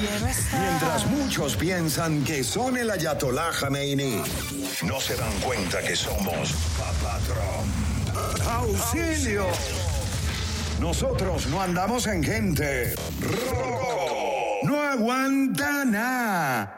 Mientras muchos piensan que son el Ayatollah Khamenei, no se dan cuenta que somos Papatrón. ¡Auxilio! Nosotros no andamos en gente. ¡Rojo! ¡No aguanta nada!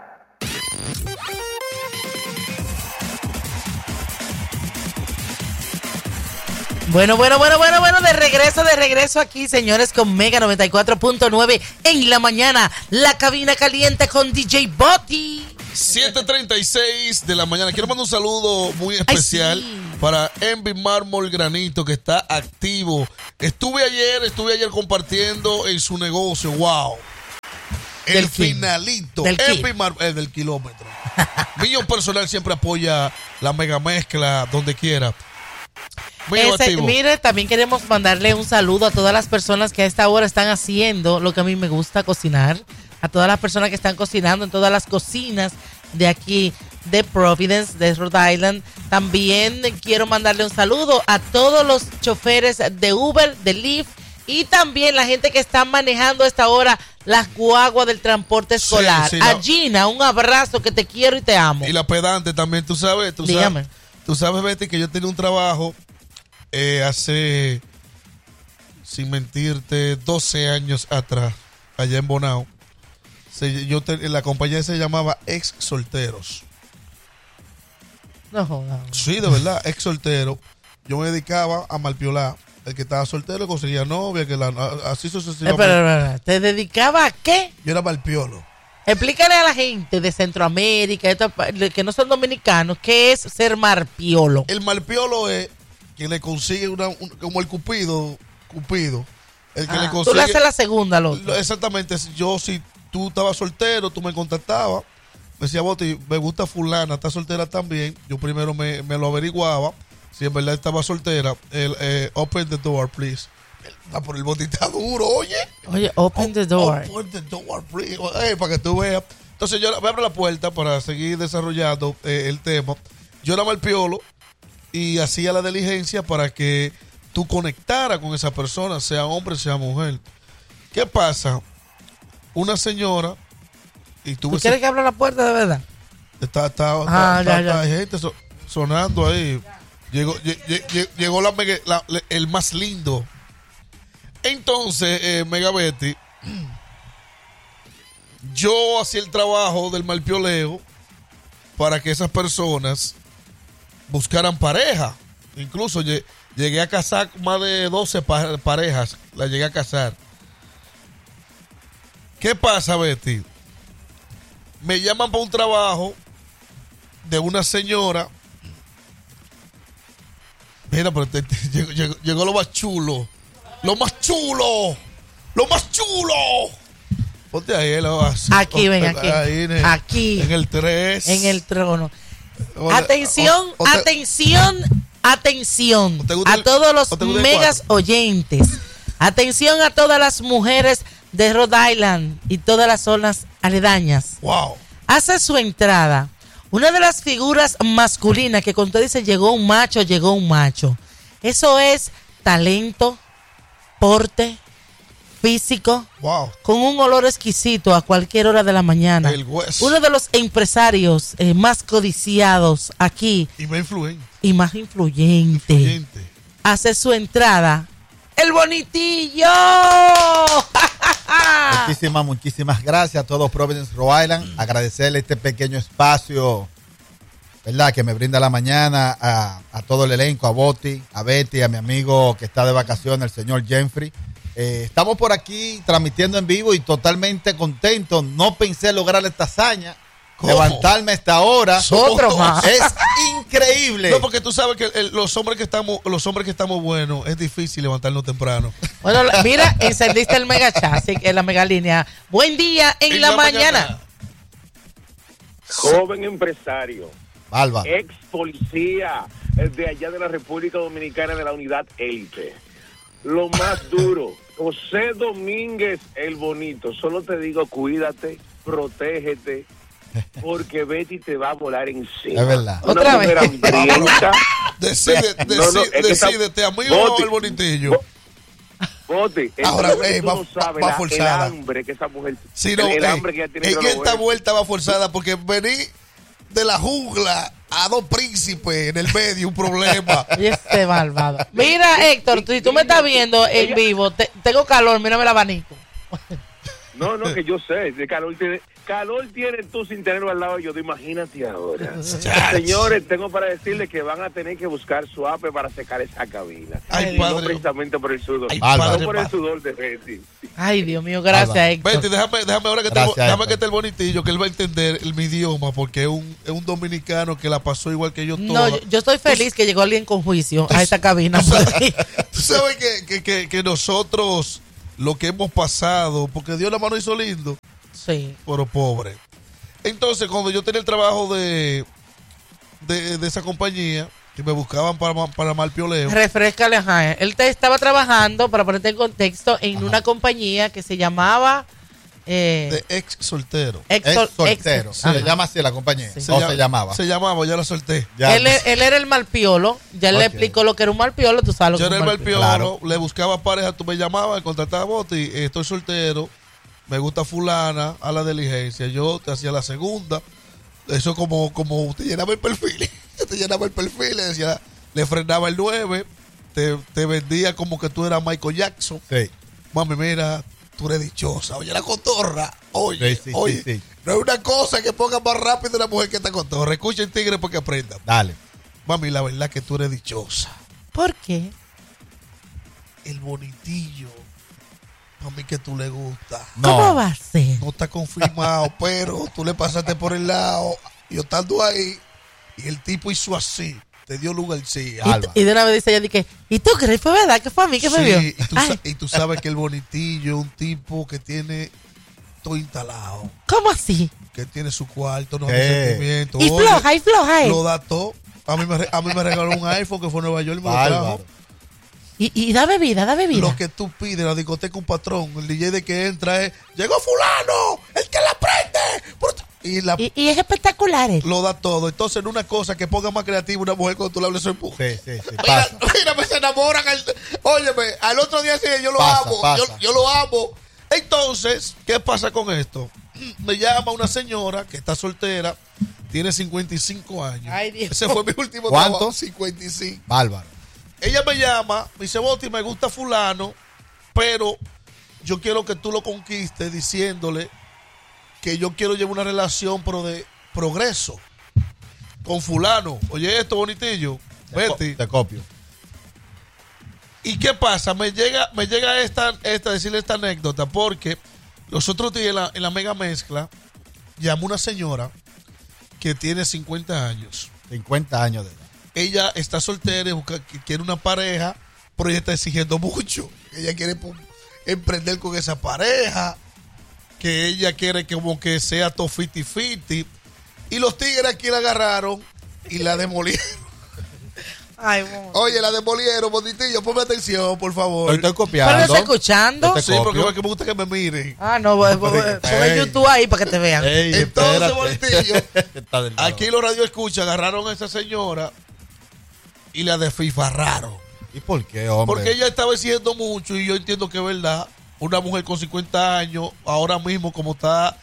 Bueno, de regreso aquí, señores, con Mega 94.9 en la mañana, la cabina caliente con DJ Botti. 7:36 de la mañana. Quiero mandar un saludo muy especial para Envy Mármol Granito, que está activo. Estuve ayer compartiendo en su negocio. ¡Wow! El finalito. Envy Mármol, del kilómetro. Millón Personal siempre apoya la mega mezcla donde quiera. Mire, también queremos mandarle un saludo a todas las personas que a esta hora están haciendo lo que a mí me gusta, cocinar. A todas las personas que están cocinando en todas las cocinas de aquí, de Providence, de Rhode Island. También quiero mandarle un saludo a todos los choferes de Uber, de Lyft, y también la gente que está manejando a esta hora las guaguas del transporte escolar. A Gina, un abrazo, que te quiero y te amo. Y la pedante también, tú sabes. Dígame. Tú sabes, Betty, que yo tenía un trabajo hace, sin mentirte, 12 años atrás, allá en Bonao. La compañía se llamaba Ex Solteros. No. Sí, de verdad, Ex Soltero. Yo me dedicaba a malpiolar. El que estaba soltero conseguía novia, así sucesivamente. Pero, ¿te dedicaba a qué? Yo era malpiolo. Explícale a la gente de Centroamérica, que no son dominicanos, ¿qué es ser marpiolo? El marpiolo es que le consigue como el Cupido. El que le consigue. Tú le haces la segunda, loco. Exactamente. Si tú estabas soltero, tú me contactabas, me decía, Boti, me gusta fulana, está soltera también. Yo primero me lo averiguaba, si en verdad estaba soltera. Open the door, please. Por el botita duro, oye, open the door. Open the door, please. Para que tú veas. Entonces yo me abro la puerta para seguir desarrollando el tema. Yo era malpiolo y hacía la diligencia para que tú conectaras con esa persona, sea hombre, sea mujer. ¿Qué pasa? Una señora y ¿Tú quieres que abra la puerta de verdad? Está gente sonando ahí. Llegó el más lindo. Entonces, Mega Betty, yo hacía el trabajo del malpioleo para que esas personas buscaran pareja. Incluso llegué a casar más de 12 parejas, las llegué a casar. ¿Qué pasa, Betty? Me llaman para un trabajo de una señora. Mira, pero llegó lo más chulo. ¡Lo más chulo! Ponte ahí, aquí, ven, aquí. Aquí. En el 3. En el trono. Atención. A todos los megas oyentes. Atención a todas las mujeres de Rhode Island y todas las zonas aledañas. Wow. Hace su entrada una de las figuras masculinas que cuando dice llegó un macho. Eso es talento, porte, físico, con un olor exquisito a cualquier hora de la mañana. Uno de los empresarios más codiciados aquí. Y más influyente. Hace su entrada el bonitillo. Muchísimas gracias a todos Providence, Rhode Island. Agradecerle este pequeño espacio, ¿verdad?, que me brinda la mañana a todo el elenco, a Boti, a Betty, a mi amigo que está de vacaciones, el señor Jeffrey. Estamos por aquí transmitiendo en vivo y totalmente contentos. No pensé lograr esta hazaña. ¿Cómo? Levantarme a esta hora. Otro más. Es increíble. No, porque tú sabes que los hombres que estamos buenos, es difícil levantarnos temprano. Bueno, mira, encendiste el mega chasis, en la mega línea. Buen día en la mañana. Joven empresario. Álvaro. Ex policía de allá de la República Dominicana, de la unidad élite. Lo más duro. José Domínguez, el bonito. Solo te digo, cuídate, protégete, porque Betty te va a volar encima. Es verdad. Una otra mujer vez. hambrienta. Decídete, amigo o el bonitillo. Bote, Ahora, tú no sabes va el forzada. hambre que esa mujer Sí, no, el hambre que ella tiene. en esta vuelta va forzada porque vení de la jungla a dos príncipes en el medio, un problema. Y este malvado. Mira, Héctor, si tú me estás viendo en vivo, tengo calor, mírame el abanico. No, que yo sé, de calor tiene tú sin tenerlo al lado yo, imagínate ahora. Señores, tengo para decirles que van a tener que buscar suape para secar esa cabina. Ay, no padre. precisamente por el sudor, Ay, no por padre. el sudor de Betty. Ay, Dios mío, gracias, Héctor. Betty, déjame ahora que Gracias, déjame Héctor. que esté el bonitillo, que él va a entender mi idioma, porque es un dominicano que la pasó igual que yo No, toda. yo estoy feliz que llegó alguien con juicio a esta cabina. Tú sabes que nosotros, lo que hemos pasado, porque Dios la mano hizo lindo, Sí. pero pobre. Entonces, cuando yo tenía el trabajo de esa compañía, que me buscaban para mal pioleo. Refrescale, ajá. Él estaba trabajando, para ponerte en contexto, en una compañía que se llamaba... De ex soltero. Ex soltero. ex- Se ajá. llama así la compañía. Sí. O se llamaba. Se llamaba, ya la solté. Ya. Él era el malpiolo. Ya él le Ok. explicó lo que era un malpiolo. Tú sabes lo Yo que era es el un mal piolo, Claro. le buscaba pareja, tú me llamabas, contrataba bote y estoy soltero, me gusta fulana a la diligencia, yo te hacía la segunda, eso como te llenaba el perfil, te llenaba el perfil, le decía, le frenaba el 9, te vendía como que tú eras Michael Jackson, Sí. mami, mira, tú eres dichosa, oye la cotorra, oye, Sí, oye, sí. no es una cosa que ponga más rápido una mujer que está cotorra, escuchen tigre porque aprendan, Dale. mami, la verdad que tú eres dichosa. ¿Por qué? El bonitillo, a mí que tú le gusta. No. ¿Cómo va a ser? No está confirmado, pero tú le pasaste por el lado, yo estando ahí, y el tipo hizo así, te dio lugarcía. Alba. Y de una vez dice ella, dije, ¿y tú crees? ¿Fue verdad que fue a mí que me vio? Sí, Ay, y tú sabes que el bonitillo es un tipo que tiene todo instalado, ¿cómo así? que tiene su cuarto, no ¿Qué? hay sentimiento. Y Oye, floja él. lo da todo. A mí me regaló un iPhone que fue a Nueva York y me lo Bárbaro. trajo. Y da bebida, da bebida. Lo que tú pides en la discoteca, un patrón, el DJ de que entra es, llegó fulano, el que la prende. Y la Y es espectacular él. lo da todo. Entonces, en una cosa que ponga más creativa una mujer cuando tú le hables su empuje. Sí. Mira, Pasa. me se enamoran. Óyeme, al otro día sí, yo lo Pasa, amo. pasa. Yo lo amo. Entonces, ¿qué pasa con esto? Me llama una señora que está soltera, tiene 55 años. Ay, Dios. Ese fue mi último ¿Cuánto? trabajo, 55. Bárbaro. Ella me llama, me dice, Boti, me gusta fulano, pero yo quiero que tú lo conquistes diciéndole que yo quiero llevar una relación pero de progreso con fulano. Oye esto, bonitillo, Betty. Te copio. ¿Y qué pasa? Me llega esta decirle esta anécdota porque los otros días en la mega mezcla llamó una señora que tiene 50 años. 50 años de edad. Ella está soltera, quiere una pareja, pero ella está exigiendo mucho. Ella quiere emprender con esa pareja, que ella quiere que como que sea todo fiti-fiti. Y los tigres aquí la agarraron y la demolieron. Ay, bueno. Oye, la demolieron, bonitillo, ponme atención, por favor. Estoy copiando. ¿Pero lo está escuchando? Yo te Sí, copio. porque me gusta que me miren. Ah, no, pon Ey. YouTube ahí para que te vean. Ey, Entonces, espérate. bonitillo, Está del lado. aquí los radioescuchas agarraron a esa señora y la desfifarraron. ¿Y por qué, hombre? Porque ella estaba exigiendo mucho y yo entiendo que es verdad. Una mujer con 50 años, ahora mismo como está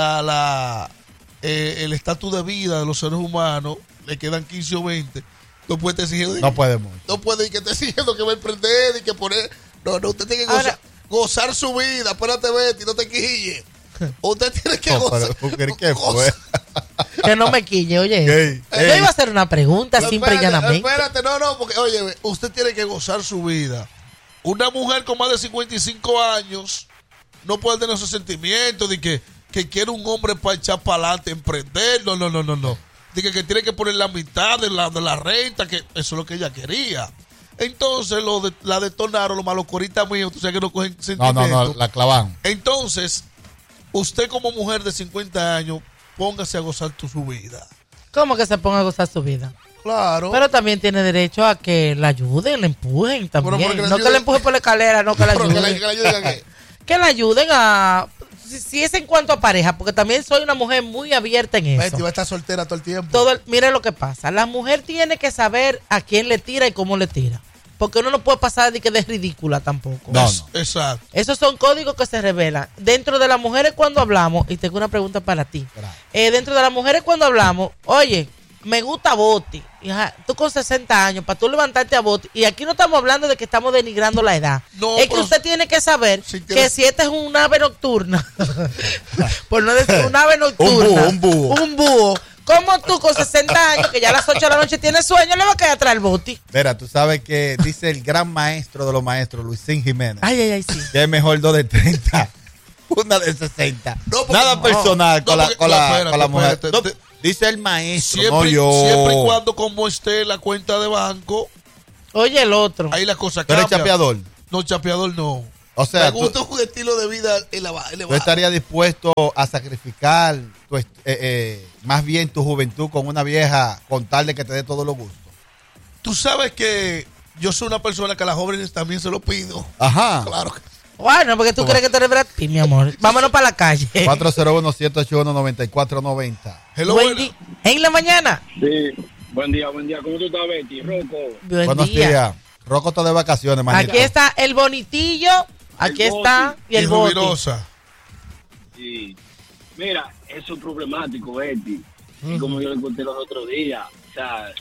el estatus de vida de los seres humanos, le quedan 15 o 20. No puede estar exigiendo. No puede mucho. No puede ir que esté exigiendo que va a emprender y que poner. No, usted tiene que Ahora- gozar su vida. Espérate, Betty, no te quilles. Usted tiene que No, gozar. pero, ¿qué fue? Que no me quille, oye. Ey, Yo ey. iba a hacer una pregunta simple y llanamente. Espérate, no, porque, oye, usted tiene que gozar su vida. Una mujer con más de 55 años no puede tener esos sentimientos de que quiere un hombre para echar para adelante, emprender. No. De que tiene que poner la mitad de la renta, que eso es lo que ella quería. Entonces la detonaron, los malocoritas míos, tú sabes que no cogen No, sentimientos. la clavan. Entonces, usted como mujer de 50 años, póngase a gozar su vida. ¿Cómo que se ponga a gozar su vida? Claro. Pero también tiene derecho a que la ayuden, la empujen también. Pero porque la No que ayuden- la empuje por la escalera, no que la Pero que ayuden. que la ayuden a qué. Que la ayuden a... Si es en cuanto a pareja, porque también soy una mujer muy abierta en eso. Betty va a estar soltera todo el tiempo. Mire lo que pasa. La mujer tiene que saber a quién le tira y cómo le tira. porque uno no puede pasar de que de ridícula tampoco. No. Exacto. Esos son códigos que se revelan. Dentro de las mujeres cuando hablamos, y tengo una pregunta para ti. Dentro de las mujeres cuando hablamos, oye, me gusta Boti. Tú con 60 años, para tú levantarte a Boti. Y aquí no estamos hablando de que estamos denigrando la edad. No, es que usted tiene que saber que si esta es un ave nocturna, por no decir un ave nocturna, un búho. ¿Cómo tú con 60 años, que ya a las 8 de la noche tienes sueño, le vas a quedar atrás el Boti? Mira, tú sabes que dice el gran maestro de los maestros, Luisín Jiménez. Ay, sí. Que es mejor 2 de 30, una de 60. Nada personal con la mujer. Dice el maestro, siempre, no yo. Siempre y cuando como esté la cuenta de banco. Oye, el otro. Ahí la cosa cambia. ¿Tú eres chapeador? No, chapeador no. O sea, me gusta un estilo de vida elevado. ¿Tú estarías dispuesto a sacrificar más bien tu juventud con una vieja con tal de que te dé todos los gustos? Tú sabes que yo soy una persona que a las jóvenes también se lo pido. Ajá. Claro que bueno, porque tú crees que tú eres Brad Pitt, mi amor. Vámonos para la calle. 401-781-9490. Hello, en la mañana. Sí, buen día. ¿Cómo tú estás, Betty? Rocco. Buenos días. Rocco está de vacaciones, manito. Aquí está el bonitillo, aquí está y el Boti. Sí. Mira, eso es problemático, Betty. Y como yo le conté los otros días, o sea,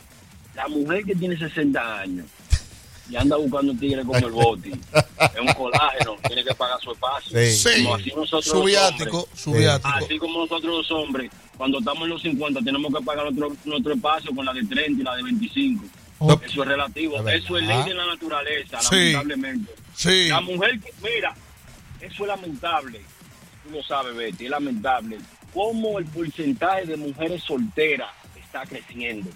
la mujer que tiene 60 años y anda buscando un tigre como el Boti, es un colágeno, tiene que pagar su espacio. Sí. Como así nosotros su viático. Así como nosotros los hombres, cuando estamos en los 50, tenemos que pagar nuestro espacio con la de 30 y la de 25. Eso es relativo, eso es ley de la naturaleza, lamentablemente. Sí. La mujer, mira, eso es lamentable. Tú lo sabes, Betty, es lamentable cómo el porcentaje de mujeres solteras está creciendo.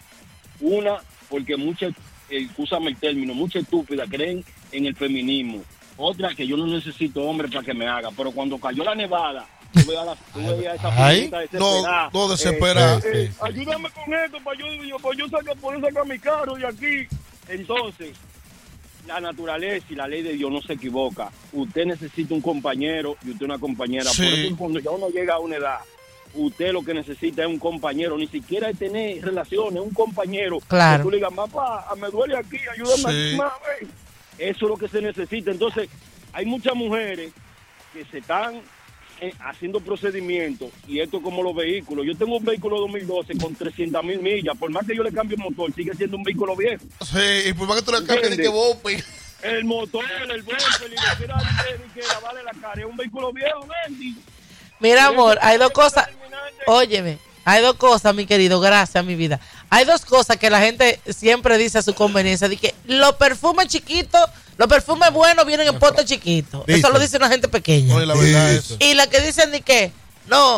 Una, porque muchas, escúchame el término, muchas estúpidas creen en el feminismo. Otra, que yo no necesito hombre para que me haga. Pero cuando cayó la nevada, tú veías a esa mujerita desesperada. No desesperada. Ayúdame con esto para yo poder sacar mi carro de aquí. Entonces, la naturaleza y la ley de Dios no se equivoca. Usted necesita un compañero y usted una compañera. Sí. Por eso cuando ya uno llega a una edad, usted lo que necesita es un compañero, ni siquiera es tener relaciones, un compañero. Claro. Que tú le digas, papá, me duele aquí, ayúdame aquí, mami. Eso es lo que se necesita. Entonces, hay muchas mujeres que se están haciendo procedimientos, y esto es como los vehículos. Yo tengo un vehículo 2012 con 300,000 millas. Por más que yo le cambie el motor, sigue siendo un vehículo viejo. Sí, y por más que tú le cambies, que bope. El motor, el bumper, y le quiera que lavarle la cara. Es un vehículo viejo, Bendy. Mira, amor, hay dos cosas. Óyeme, hay dos cosas, mi querido, gracias, mi vida. Hay dos cosas que la gente siempre dice a su conveniencia. De que los perfumes chiquitos, los perfumes buenos vienen en potes chiquitos. Eso lo dice una gente pequeña. No, la verdad eso. Y la que dicen de que, no,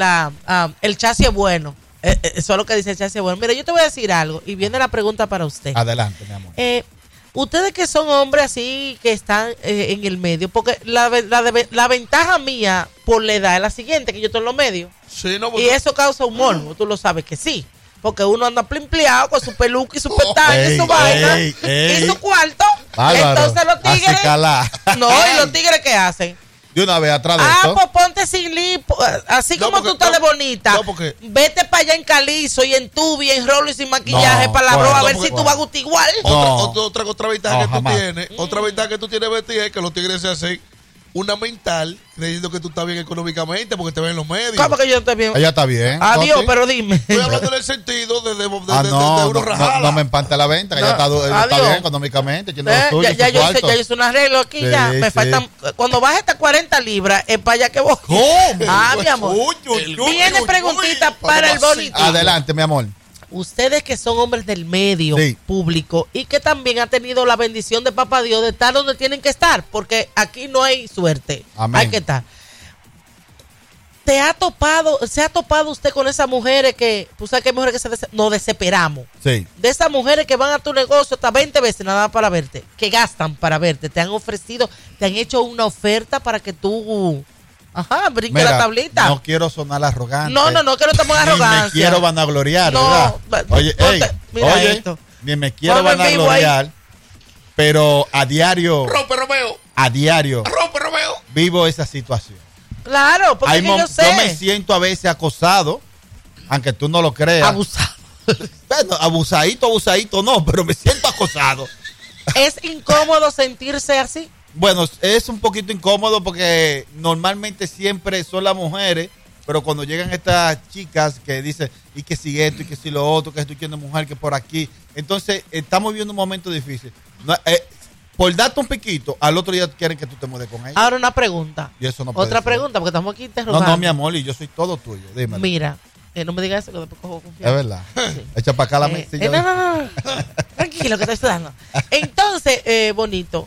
el chasis es bueno. Eso es lo que dice el chasis es bueno. Mira, yo te voy a decir algo y viene la pregunta para usted. Adelante, mi amor. Ustedes que son hombres así que están en el medio, porque la ventaja mía por la edad es la siguiente, que yo estoy en los medios. Sí, no, y eso causa un morbo, tú lo sabes que sí. Porque uno anda plimpleado con su peluca y su pestaña y su vaina y su cuarto. Bárbaro. Entonces los tigres. No, y los tigres ¿qué hacen? De una vez atrás de esto. Pues ponte sin lipo. Así como tú estás de bonita. Vete para allá en calizo y en tubi y en rolo y sin maquillaje para la broma, a ver si tú vas a gustar igual. Otra ventaja que tú tienes. Otra ventaja que tú tienes, Betty, es que los tigres se hacen una mental creyendo que tú estás bien económicamente porque te ven en los medios. ¿Cómo que yo estoy bien? Ella está bien. Adiós, pero dime. Estoy hablando en el sentido de uno rajada. No me empante la venta, que ella está bien económicamente. Ya yo hice un arreglo aquí, sí, ya. Me faltan. Cuando baje estas 40 libras, es para allá que voy. ¿Cómo? Mi amor. Viene preguntita para el bonito. Adelante, mi amor. Ustedes que son hombres del medio público y que también han tenido la bendición de Papá Dios de estar donde tienen que estar, porque aquí no hay suerte. Amén. Hay que estar. ¿Se ha topado usted con esas mujeres que, tú sabes que hay mujeres que nos desesperamos? Sí. De esas mujeres que van a tu negocio hasta 20 veces nada más para verte, que gastan para verte, te han ofrecido, te han hecho una oferta para que tú... brinque la tablita. No quiero sonar arrogante. No, que no te pongas arrogancia. Ni me quiero vanagloriar, no, ¿verdad? Oye, esto. Ni me quiero vanagloriar, pero a diario. Rompe Romeo. A diario. Rompe Romeo. Vivo esa situación. Claro, porque yo sé. Yo me siento a veces acosado, aunque tú no lo creas. Abusado. Bueno, abusadito no, pero me siento acosado. ¿Es incómodo sentirse así? Bueno, es un poquito incómodo porque normalmente siempre son las mujeres, pero cuando llegan estas chicas que dicen, y que si esto, y que si lo otro, que estoy quiendo mujer, que por aquí. Entonces, estamos viviendo un momento difícil. No, por darte un piquito, al otro día quieren que tú te mudes con ella. Ahora una pregunta. Y eso no puede Otra ser. pregunta, porque estamos aquí interrogando. No, mi amor, y yo soy todo tuyo. Dímelo. Mira, no me digas eso, que después cojo Es confianza. verdad. Sí. Echa para acá la mesilla. No. Tranquilo, que estoy sudando. Entonces, bonito,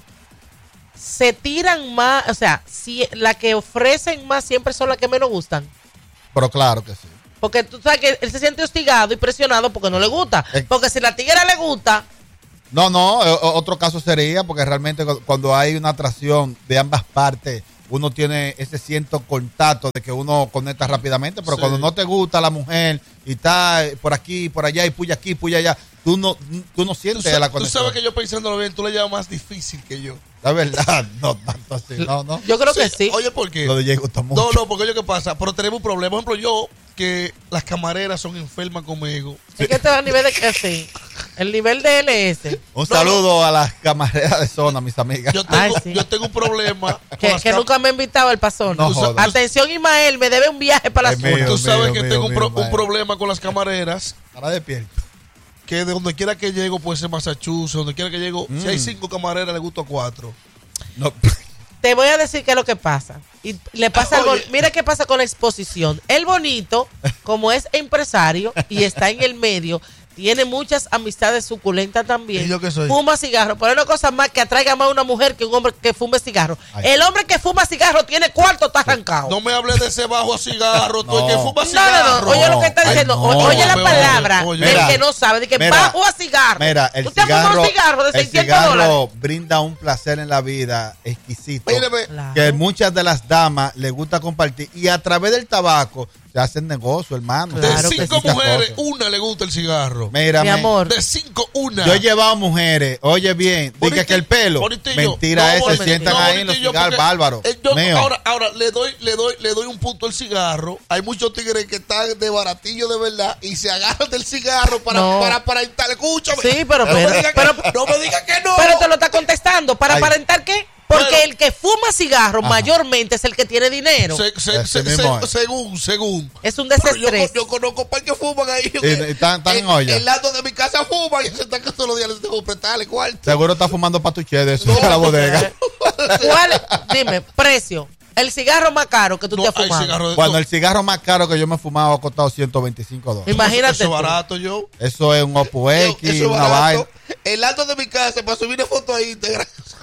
se tiran más, o sea, si la que ofrecen más siempre son las que menos gustan. Pero claro que sí. Porque tú sabes que él se siente hostigado y presionado porque no le gusta. Porque si la tigera le gusta, No, otro caso sería porque realmente cuando hay una atracción de ambas partes, uno tiene ese cierto contacto de que uno conecta rápidamente, pero Sí. cuando no te gusta la mujer y está por aquí, por allá y puya aquí, puya allá, tú no sientes la Tú conexión. sabes que yo pensándolo bien, tú le llamas más difícil que yo. La verdad, no tanto así, no. yo creo que sí. Oye, ¿por qué? Lo de Jay gusta mucho. No, porque oye, ¿qué pasa? Pero tenemos un problema. Por ejemplo, yo, que las camareras son enfermas conmigo. Es que este va a nivel de que sí. El nivel de LS. Un saludo a las camareras de zona, mis amigas. Yo tengo un problema. Que nunca me ha invitado al pasón. No jodas. Atención, Ismael, me debe un viaje para la Es zona. mío. Tú sabes que mío, tengo mío, un mío. problema con las camareras. Ahora despierto. Que de donde quiera que llego, puede ser Massachusetts, donde quiera que llego, si hay 5 camareras, le gusto a 4. No. Te voy a decir qué es lo que pasa. Y le pasa Oye. mira qué pasa con la exposición. El bonito, como es empresario y está en el medio, tiene muchas amistades suculentas también. ¿Y yo qué soy? Fuma cigarro, pero hay una cosa más que atraiga más a una mujer que un hombre que fume cigarro. Ay. El hombre que fuma cigarro tiene cuarto, está arrancado. No me hables de ese bajo a cigarro, tú, el que fuma No, cigarro. oye lo que está Ay, diciendo. no. Oye la Oye, palabra oye. del Mira, que no sabe, de que mira, bajo a cigarro. Mira, el Usted fuma cigarro, un cigarro de el 600 cigarro dólares. brinda un placer en la vida exquisito. Míreme, Claro. Que muchas de las damas les gusta compartir y a través del tabaco se hacen negocio, hermano. de Claro que 5 sí. mujeres, una le gusta el cigarro. Mírame, Mi amor. De 5, una. yo he llevado mujeres, oye bien, dije Bonitillo, que el pelo, bonitillo. mentira, No, se sientan no, ahí en los bonitillo, cigarros, porque, bárbaro. Mío. Ahora le doy un punto al cigarro. Hay muchos tigres que están de baratillo de verdad y se agarran del cigarro No. para instalar. Escúchame. Sí, pero no me espera, digas que, no me digas que no. Pero te lo está contestando. ¿Para Ay. aparentar qué? Porque Bueno. el que fuma cigarro Ajá. mayormente es el que tiene dinero. Ese mismo es. Según. Es un Pero desestrés. yo conozco par que fuman ahí. están en olla. El lado de mi casa fuman y se están que todos los días les tengo que prestarle cuarto. Seguro está fumando patuché de eso No. en la bodega. ¿Cuál? Dime, precio. El cigarro más caro que tú te has hay fumado. cigarros de Cuando el cigarro más caro que yo me he fumado ha costado $125. Imagínate. Eso es tú. barato, yo. Eso es un Oppo X, Eso es una barato. vaina. El alto de mi casa para subir una foto ahí Instagram.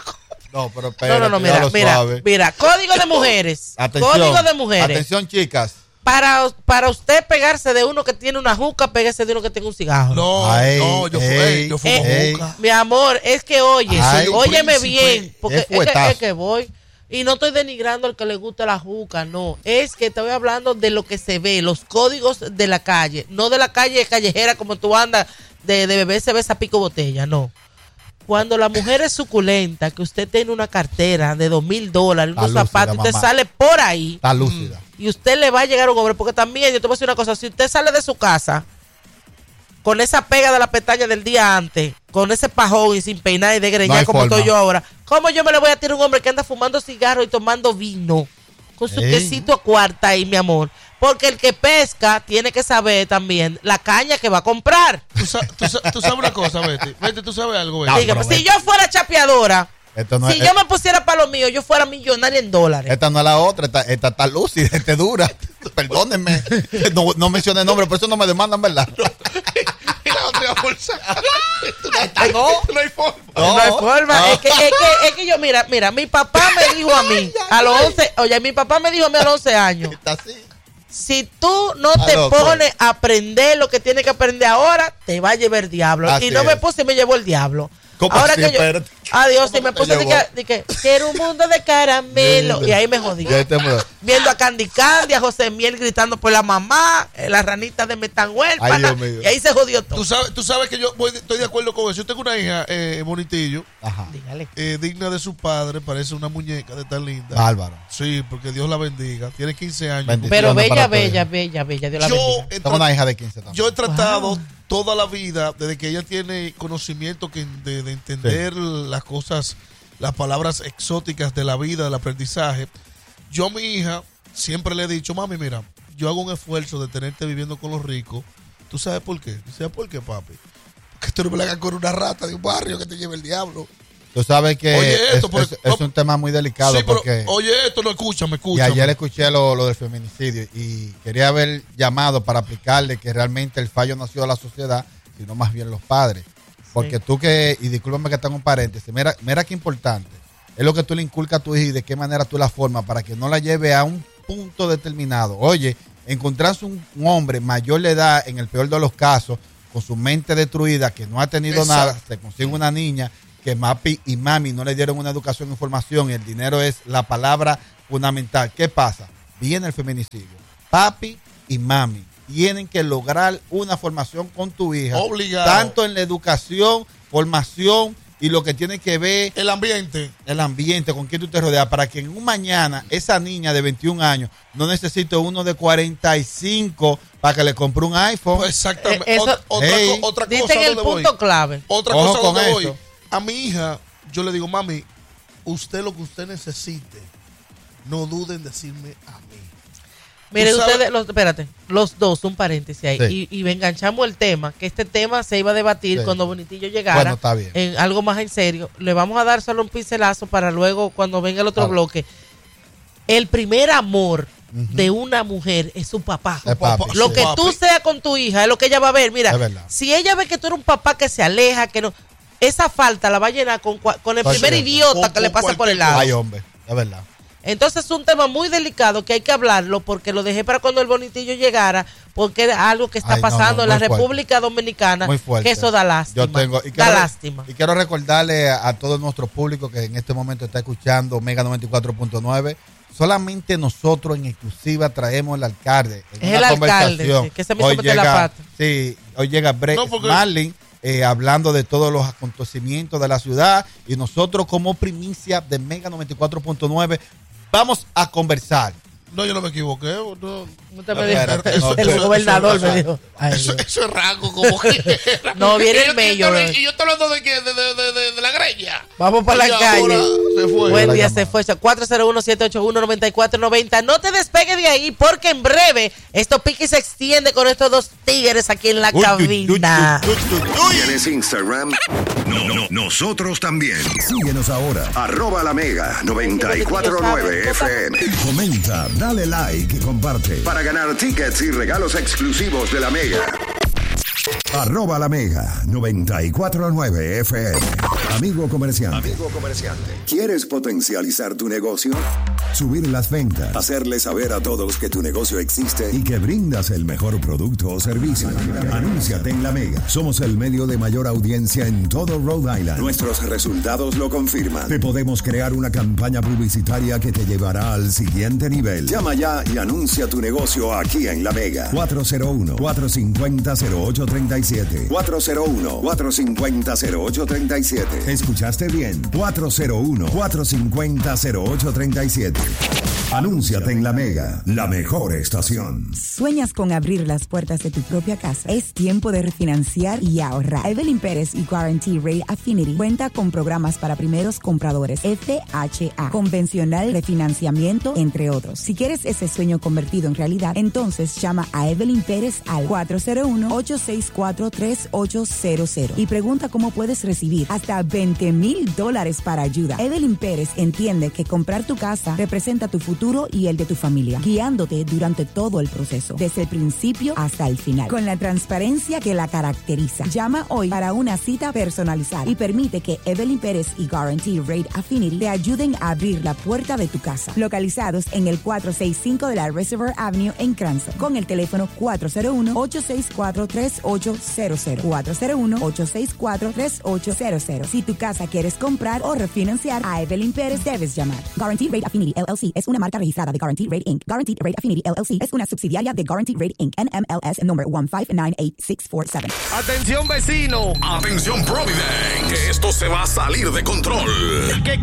No, pero espérate, No, ya lo suave. mira. Código de mujeres. Atención, Código de mujeres. atención, chicas. Para usted pegarse de uno que tiene una juca, pégase de uno que tenga un cigarro. No, Ay, no, yo ey, fumo ey. juca. Mi amor, es que oye, Ay, óyeme príncipe, bien, porque es fuetazo. es que voy. Y no estoy denigrando al que le gusta la juca, no. Es que estoy hablando de lo que se ve, los códigos de la calle. No de la calle callejera como tú andas de beber cerveza pico botella, no. Cuando la mujer es suculenta, que usted tiene una cartera de $2,000, unos Está lúcida, zapatos, usted mamá. sale por ahí Está lúcida. y usted le va a llegar a un hombre. Porque también, yo te voy a decir una cosa, si usted sale de su casa con esa pega de la pestaña del día antes, con ese pajón y sin peinar y de No greñar hay como forma. estoy yo ahora, ¿cómo yo me le voy a tirar a un hombre que anda fumando cigarro y tomando vino con su Ey. quesito a cuarta ahí, mi amor? Porque el que pesca tiene que saber también la caña que va a comprar. Tú sabes una cosa, Betty. Betty, tú sabes algo, Betty. No, Dígame, pero si yo fuera chapeadora, Esto no si es, yo me pusiera para lo mío, yo fuera millonaria en dólares. esta no es la otra, esta está lúcida, esta es dura. Perdónenme. No mencioné el nombre, por eso no me demandan, ¿verdad? Y la otra bolsa. No. No hay forma. No hay forma. no. Es que yo, mira, mi papá me dijo a mí a los 11, oye, mi papá me dijo a mí a los 11 años, Está así. si tú no te loco. pones a aprender lo que tienes que aprender ahora, te va a llevar el diablo. Así Y no me es. puse y me llevó el diablo. ¿Cómo Ahora así? que yo, Espérate. adiós, y ¿Cómo me te puse llevó? de que quiero un mundo de caramelo. Y ahí me jodí. Ya te muero. Viendo a Candy Candy, a José Miel gritando por la mamá, la ranita de Metan huérfana, Ay, Dios mío. y ahí se jodió todo. Tú sabes que yo estoy de acuerdo con eso. Yo tengo una hija, bonitillo, Ajá. Dígale. digna de su padre, parece una muñeca de tan linda. Bárbaro. Sí, porque Dios la bendiga. Tiene 15 años. Bendiciones Pero para bella, ustedes. bella, Dios la Yo bendiga. he, Tengo una hija de 15 también. yo he tratado toda la vida, desde que ella tiene conocimiento de entender las cosas, las palabras exóticas de la vida, del aprendizaje. Yo a mi hija siempre le he dicho, mami, mira, yo hago un esfuerzo de tenerte viviendo con los ricos. ¿Tú sabes por qué? Dice, ¿por qué, papi? Porque tú no me la hagas con una rata de un barrio que te lleve el diablo. Tú sabes que oye, esto, es un tema muy delicado. Sí, porque pero, oye, esto no escúchame. Y ayer escuché lo del feminicidio y quería haber llamado para aplicarle que realmente el fallo no ha sido la sociedad, sino más bien los padres. Porque tú y discúlpame que tengo un paréntesis, mira qué importante. Es lo que tú le inculcas a tu hija y de qué manera tú la formas para que no la lleve a un punto determinado. Oye, encontrarse un hombre mayor de edad, en el peor de los casos, con su mente destruida, que no ha tenido nada, se consigue una niña que papi y mami no le dieron una educación y formación, y el dinero es la palabra fundamental. ¿Qué pasa? Viene el feminicidio. Papi y mami tienen que lograr una formación con tu hija. Obligado. Tanto en la educación, formación y lo que tiene que ver el ambiente, con quién tú te rodeas, para que en un mañana esa niña de 21 años no necesite uno de 45 para que le compre un iPhone. Pues exactamente. Otra cosa dicen el punto clave. Otra cosa donde voy. A mi hija, yo le digo, mami, usted lo que usted necesite, no duden en decirme a mí. Mire, ustedes, espérate, los dos, un paréntesis ahí, sí. y enganchamos el tema, que este tema se iba a debatir cuando Bonitillo llegara, bueno, está bien. En algo más en serio. Le vamos a dar solo un pincelazo para luego, cuando venga el otro bloque. El primer amor de una mujer es su papá. Lo que tú seas con tu hija es lo que ella va a ver. Mira, si ella ve que tú eres un papá que se aleja, que no, esa falta la va a llenar con el primer idiota que le pasa por el lado. Ay, hombre, es verdad. Entonces es un tema muy delicado que hay que hablarlo, porque lo dejé para cuando el Bonitillo llegara, porque era algo que está pasando en la República Dominicana, que eso da lástima. Lástima. Y quiero recordarle a todo nuestro público que en este momento está escuchando Mega 94.9, solamente nosotros en exclusiva traemos el alcalde. Es el alcalde, que se me mete la pata. Sí, hoy llega Brett Marlin. Hablando de todos los acontecimientos de la ciudad, y nosotros como primicia de Mega 94.9 vamos a conversar. No, yo no me equivoqué. El gobernador me dijo. Eso es rango como que. No, viene el mayor. Y yo estoy hablando de la greña. Vamos para la calle. Se fue. Buen día, se fue. 401-781-9490. No te despegues de ahí, porque en breve esto pique y se extiende con estos dos tigres aquí en la cabina. ¿Tienes Instagram? No, nosotros también. Síguenos ahora. @LaMega 94.9 FM. Comenta, dale like y comparte para ganar tickets y regalos exclusivos de La Mega. @LaMega 94.9 FM. Amigo comerciante. ¿Quieres potencializar tu negocio? Subir las ventas, hacerle saber a todos que tu negocio existe y que brindas el mejor producto o servicio. Anúnciate en La Mega. Somos el medio de mayor audiencia en todo Rhode Island. Nuestros resultados lo confirman. Te podemos crear una campaña publicitaria que te llevará al siguiente nivel. Llama ya y anuncia tu negocio aquí en La Mega. 401-450-0837. 401-450-0837. ¿Escuchaste bien? 401-450-0837. Anúnciate en La Mega, la mejor estación. ¿Sueñas con abrir las puertas de tu propia casa? Es tiempo de refinanciar y ahorrar. Evelyn Pérez y Guarantee Rate Affinity cuenta con programas para primeros compradores, FHA, convencional, refinanciamiento, entre otros. Si quieres ese sueño convertido en realidad, entonces llama a Evelyn Pérez al 401-864-3800 y pregunta cómo puedes recibir hasta $20,000 para ayuda. Evelyn Pérez entiende que comprar tu casa representa tu futuro y el de tu familia, guiándote durante todo el proceso, desde el principio hasta el final, con la transparencia que la caracteriza. Llama hoy para una cita personalizada y permite que Evelyn Pérez y Guarantee Rate Affinity te ayuden a abrir la puerta de tu casa, localizados en el 465 de la Reservoir Avenue en Cranston, con el teléfono 401-864-3800, 401-864-3800. Si tu casa quieres comprar o refinanciar, a Evelyn Pérez debes llamar. Guarantee Rate Affinity LLC es una marca registrada de Guarantee Rate Inc. Guarantee Rate Affinity LLC es una subsidiaria de Guarantee Rate Inc. NMLS number 1598647. Atención vecino. Atención Providence, que esto se va a salir de control. ¿Qué